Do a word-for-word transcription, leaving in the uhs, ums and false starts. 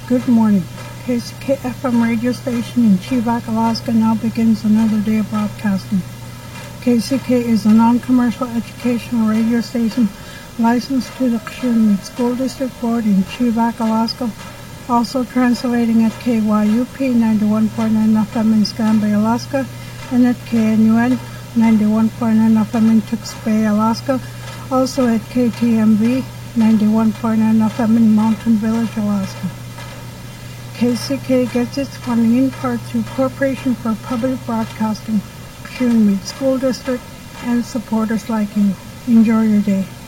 Good morning. K C K F M radio station in Chevak, Alaska now begins another day of broadcasting. K C K is a non-commercial educational radio station licensed to the Kshun School District Board in Chevak, Alaska, also translating at K Y U P ninety-one point nine F M in Scanbay, Alaska, and at K N U N ninety-one point nine F M in Tewksbury, Alaska, also at K T M V ninety-one point nine F M in Mountain Village, Alaska. K C K gets its funding in part through Corporation for Public Broadcasting, Kshun School District, and supporters like you. Enjoy your day.